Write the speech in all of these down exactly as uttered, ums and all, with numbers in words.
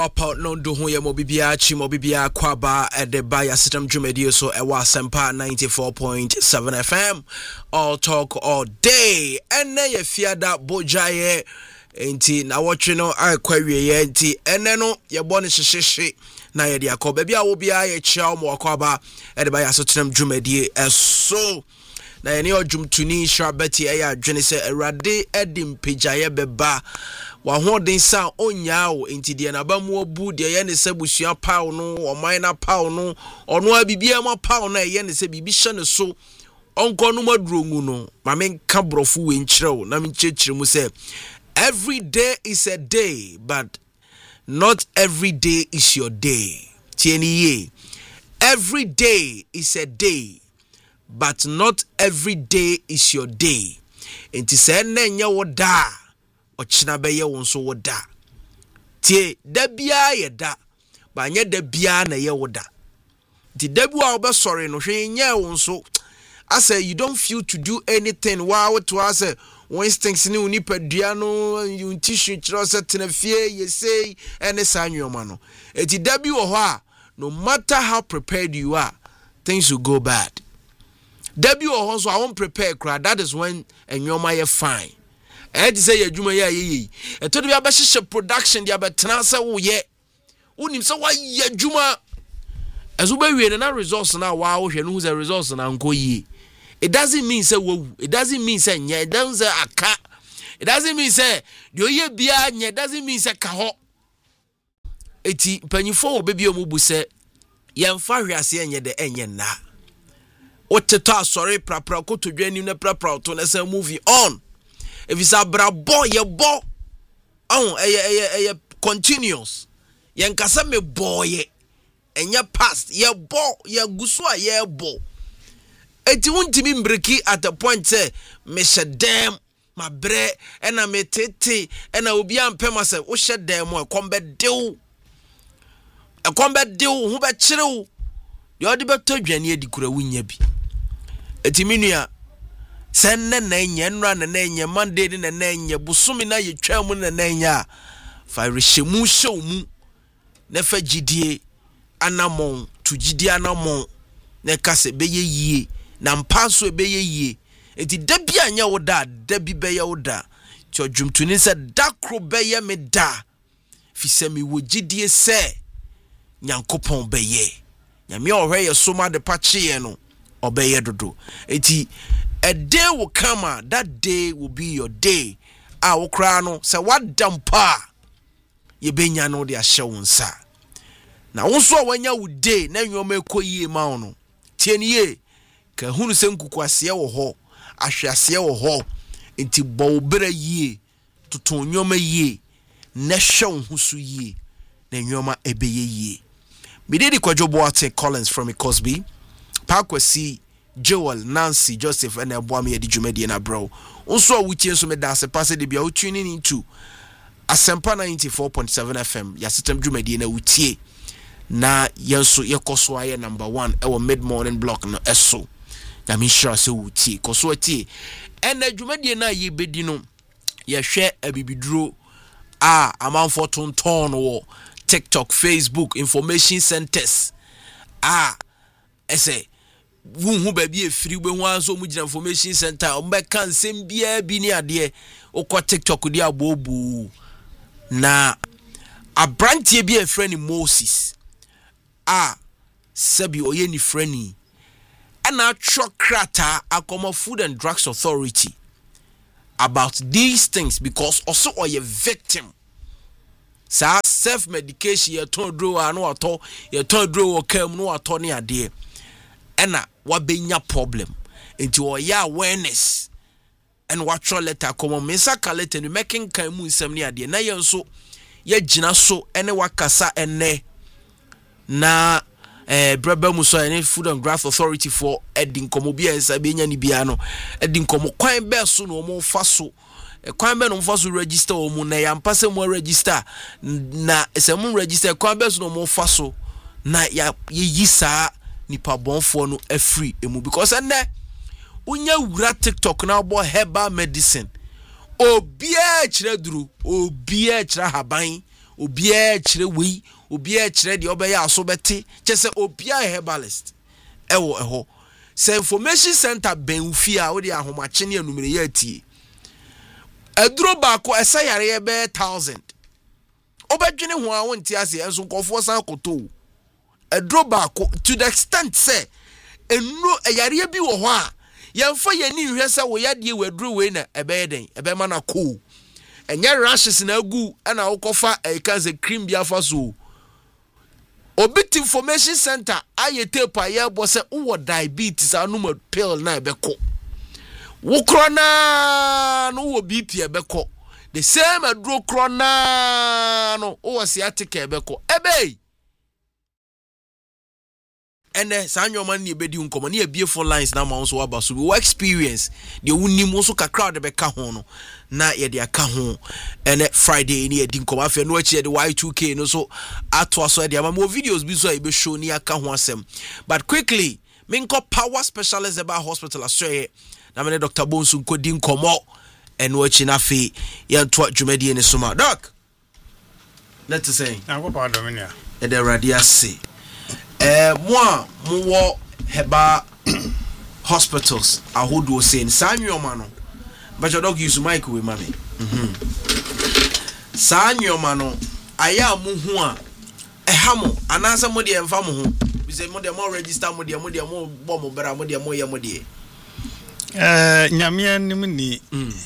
Opa no do ho ye mobibia chi mobibia kwaba e de ba ya system dwumadie so e wa sempa ninety-four point seven F M all talk all day ene ye fiada bojaye enti na wotwe no akwawie ye enti ene no ye bo ne hyehye na ye de akoba bia wo bia ye chia mo kwaba e de ba ya system dwumadie eso na ye ne odwum tuni shrabeti e ya dwene se erade edim pejaye beba wa hoden sa onyawo enti de na ba mu obu de ye ne se busua paw no oman na paw no ono abibia ma paw na ye ne se bibi hye ne so onko no maduro ngu no ma men ka brofo we nkyerɛw na men kyekire mu se every day is a day but not every day is your day. Tieni ye, every day is a day but not every day is your day. Enti se na nya wo da ochina beye won so wo da tie da bia ye da ba nya da bia na ye wo da di da bua obe sorry no hwe nya won so I say you don't feel to do anything wow to us when instincts ni unipadua no you tissue chiro set na fie ye say any sanwoma no eti da bi wo ho a no matter how prepared you are things will go bad. Da bi wo ho so I won't prepare crowd that is when enwoma ye fine. I say ya juma ya ye e to be abahye production dia betena se wo ye unim se wa ya juma ezo ba wie na results na wa wo hwe no the results na nko yi. It doesn't mean say wo, it doesn't mean say nya, it doesn't say aka, it doesn't mean say do ye bia nya, it doesn't mean say ka ho eti panyifo obebi omubu se yemfa hwase enye de enye na oteta sorry prapra ko to dwani na prapra to na say movie on. If it's a brabo, ye bo, oh, eh, eh, eh, continuous. Ye nkasa me boy, and ye past, ye bo, ye guswa, ye bo. Eti wunti mi mbreki at the point say, me shedem, my bre, and I me tete, and I will be on pema say, o shedem, or combat deal. A combat deal, who bet chill. The other better jany di kura winyebi. Eti minia. Senne nenya nra na nenya Monday na nenya busumi na ye twam na nenya fa rehemu showmu na fa gidie anamon to gidie anamon na kase beye yie na mpaso beye yie enti da bia anya wo da da bi beye wo da ti odwumtuni se da kro beye me da fi se mi wo gidie se nyankopon beye nyame ohwe ye soma de pache no obeye dodo enti a day will come, that day will be your day. I will cry no, say what dampa ye benya no de ashewon sa. Na wonso when ya would day, na you make ye mauno. Tien ye, ka hunu se nkukwase wo ho, ahwase wo ho, enti bo bere ye, to ton nyoma ye, na hwon husu ye, na nyoma ebeye ye. Me dey Kwadwo Ate Collins from Cosby, Parkwasi Joel, Nancy, Joseph, and Abuami di Jumedi and Abro. Also, we change some dance pass the be out tuning into Asempa ninety-four point seven F M. Ya system Jumedi and Utie. Na yanso yakoswa number one, our mid morning block no eso. Ya mi sure so Utie, Koswa Tie. And the Jumedi na ye bedino ya share a bibidro ah amount for ton ton or TikTok, Facebook, information centers. Ah, I say. Who baby free when one so much information center o be kan sem bia bi ni ade o ko TikTok dia bobu na abrantie bi e friend Moses ah sabi oye ni friend ana trokrata akoma Food and Drugs Authority about these things because also oye victim sa self medication ye ton dro anu ato ye ton dro o kam no ato ni ade ena wabenya problem into oya awareness and what your letter come me saka letter no making kan mu nsam ne ade na ye nso ye gina so ene wakasa ene na eh braba mu so ene Food and Drugs Authority for edin komo bia nsa benya ni bia no edin komo kwan be so no mo fa so kwan be no mo fa so register o mu na ya mpase mo register na se mo register kwan be so no mo fa so na ya yi saa nipa bonfo no afri emu because enne unya wura TikTok na bo herbal medicine obia kire duru obia kire haban obia chire we obia chire de obeya aso bete chese obia herbalist ewo eho se information center benfia wo de ahomache ne anumere ya tie aduro ba ko esa yare ye be one thousand obedwene ho a wonti ase enso nkofo san koto aduro ba ko to the extent say enu yare bi wo ho a yemfa yani hwe se wo yade we aduro we na ebe den ebe ma na ko enye rashes na agu na wokofa e kanse cream bia fa so obit information center aye tape aye bo se wo diabetes anuma pill na ebeko wo krona no wo B P ebeko the same aduro krona no wo sciatic ebeko ebe ene sanyo man ni ebedi unkomo ni ebie phone lines na ma so waba so we experience de wunnim so kakra de beka ho no na ye de aka ho ene Friday ni edi unkomo afa no achi de Y two K no so ato so de ama mo videos bi so e be show ni aka ho asem but quickly minko power specialist about hospital aswe na me Doctor Bonsu nkodi unkomo eno achi na fe ye nto dwumadi ni soma doc let's say anko pa domina e de radia say Eh, moi, moi, heba hospitals. I hold you saying, Sanyo mano. But your dog use mic with mommy. Mhm. Sanyo mano. Aya muhua. E hamo. Anasa modi enfamu hu. We say modi mo register modi modi mo bomo bera modi mo ya modi. Eh, nyamia ni mni.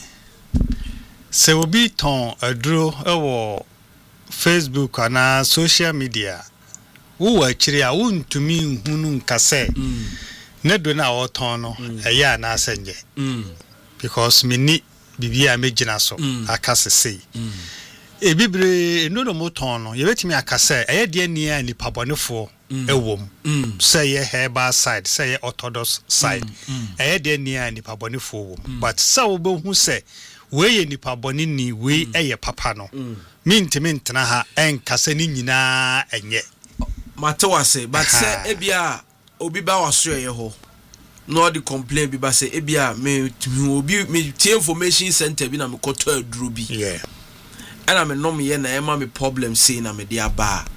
Se obi ton adro ewo Facebook ana social media. Wo akiri a wontumi nhunu nkase ne do na woton no eya na asenje because mini bibia megina so akase sei e bibre no no moton no ye betimi akase eye de ani a nipa bonefo ewom say ye herbal side say ye orthodox side eye de ani a nipa bonefo wom but say wo be hu say we ye nipa boni ni we eye papa no mintimi ntena ha enkase ni nyina enye matawase but say ebia obi ba waso ye ho no the complain bi ba say ebia me obi me tie information center bi na me koto aduro bi yeah ana me nom ye na e ma me problem say na me dia ba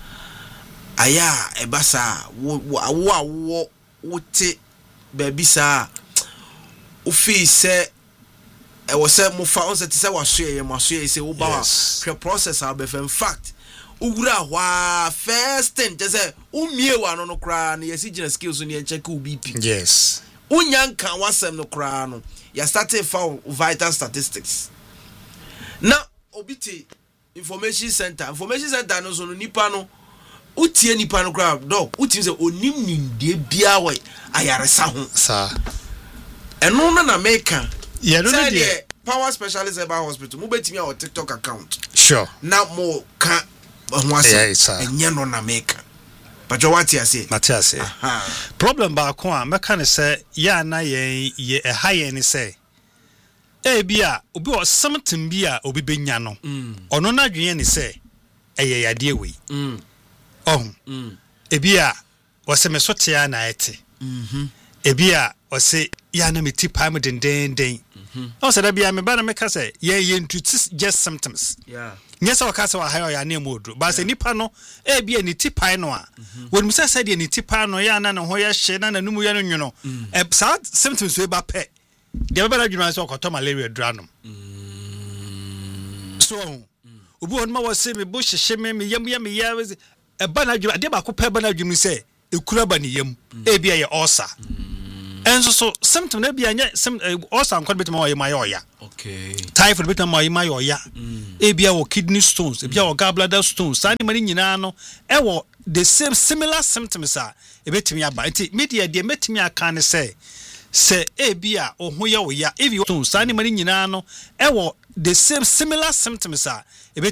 aya e ba sa wo wo wo wote ba bi sa o fi say e wo say mo fa on say say waso ye mo aso ye say wo ba wa process a be in fact ugura wa first thing just say umie wa no no kra na yesi gina skills no check u B P yes unyanka wasem no kra no ya started for vital statistics na obiti information center information center no so no nipa no utie nipa no kra dog utim say onim nindie bia we ayaresa ho sa eno na na meka yeah no dey power specialist about hospital mo betimi our TikTok account sure na mo ka yeah, enye no na meka but you what you say Matias problem ba ko a meka ne say ya na ye ye e ha ye ne say e bia obi o something bia obi benya no ono na dwen ne say eye yade we mm oh e bia wo se me sote ya na ete mhm e bia wo se ya na me tipa me den den den o se da bia me ba na meka say ye ye ntuti just symptoms yeah nyesa wakasa wa hayo ya ne modro ba se nipa no e bia ni tipa no a wonu se se de ni tipa no ya na ne ho ya hye na nanumu ya no nwono e sa symptoms we ba pe de ba ba dwuma se okoto malaria dranom so obi won ma wose me bo hyehye me me yam yam ya e ba na dwuma de ba ko pe ba na dwuma se ekura ba ne yam e bia ye ulcer enso so symptom na bia nya ulcer nkwa betuma wa yema ya okay typhoid betuma wa yema ya e bia wo kidney stones e bia wo gallbladder stones sani mani nyina no e wo the same similar symptoms a e betumi aba nti media de metumi aka ne say se e bia ohun ya wo ya if you stones sani mani nyina no e wo the same similar symptoms a